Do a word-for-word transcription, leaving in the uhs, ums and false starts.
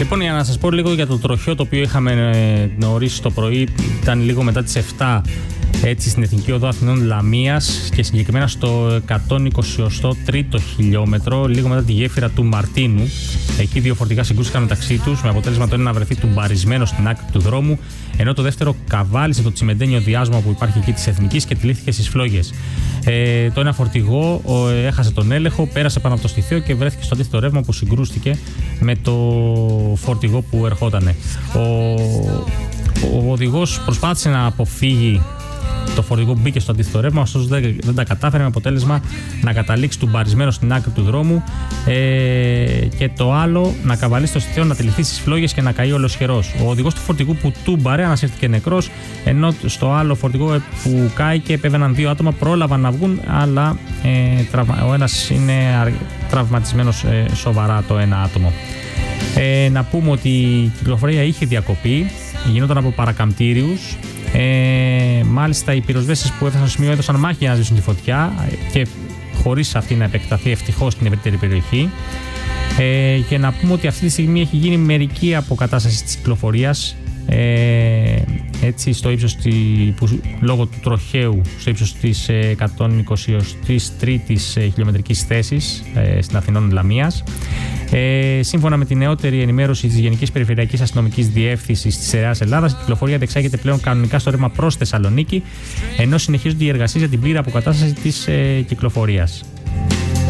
Λοιπόν, για να σας πω λίγο για το τροχαίο το οποίο είχαμε ε, νωρίς το πρωί, ήταν λίγο μετά τις εφτά, έτσι, στην Εθνική Οδό Αθηνών Λαμίας και συγκεκριμένα στο εκατόν είκοσι τρίτο χιλιόμετρο, λίγο μετά τη γέφυρα του Μαρτίνου. Εκεί δύο φορτηγά συγκρούστηκαν μεταξύ τους, με αποτέλεσμα το ένα να βρεθεί τουμπαρισμένο στην άκρη του δρόμου, ενώ το δεύτερο καβάλισε το τσιμεντένιο διάσμα που υπάρχει εκεί της Εθνικής και τυλίχθηκε στις φλόγες. Ε, το ένα φορτηγό ο, έχασε τον έλεγχο, πέρασε πάνω από το στιθείο και βρέθηκε στο αντίθετο ρεύμα που συγκρούστηκε με το φορτηγό που ερχότανε. Ο, ο οδηγός προσπάθησε να αποφύγει το φορτηγό, μπήκε στο αντίθετο ρεύμα, ωστόσο δεν, δεν τα κατάφερε, με αποτέλεσμα να καταλήξει τουμπαρισμένο στην άκρη του δρόμου ε, και το άλλο να καβαλήσει το στιθείο, να τυλιχθεί στις φλόγες και να καεί ολοσχερός. Ο οδηγός του φορτηγού που τούμπαρε ανασύρθηκε νεκρός, ενώ στο άλλο φορτηγό που κάηκε επέβαιναν δύο άτομα, πρόλαβαν να βγουν, αλλά ε, τραυμα, ο ένας είναι τραυματισμένος ε, σοβαρά, το ένα άτομο. Ε, να πούμε ότι η κυκλοφορία είχε διακοπεί, γινόταν από παρακαμπτήριους. Ε, μάλιστα οι πυροσβέστες που έφτασαν στο σημείο έδωσαν μάχη για να σβήσουν τη φωτιά και χωρίς αυτή να επεκταθεί ευτυχώς στην ευρύτερη περιοχή. Ε, και να πούμε ότι αυτή τη στιγμή έχει γίνει μερική αποκατάσταση της κυκλοφορίας, ε, έτσι, στο ύψος τη, που, λόγω του τροχαίου στο ύψος της εκατόν είκοσι τρίτης χιλιομετρικής θέσης ε, στην Αθηνών Λαμίας. Ε, σύμφωνα με την νεότερη ενημέρωση της Γενικής Περιφερειακής Αστυνομικής Διεύθυνσης της ΕΑΣ Ελλάδας, η κυκλοφορία διεξάγεται πλέον κανονικά στο ρεύμα προς Θεσσαλονίκη, ενώ συνεχίζονται οι εργασίες για την πλήρη αποκατάσταση της ε, κυκλοφορίας.